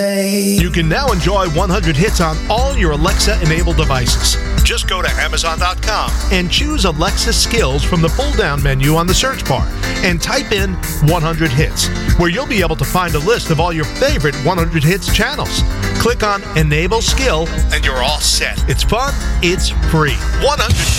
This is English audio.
You can now enjoy 100 hits on all your Alexa-enabled devices. Just go to Amazon.com and choose Alexa Skills from the pull-down menu on the search bar and type in 100 hits, where you'll be able to find a list of all your favorite 100 hits channels. Click on Enable Skill and you're all set. It's fun, it's free. 100 hits.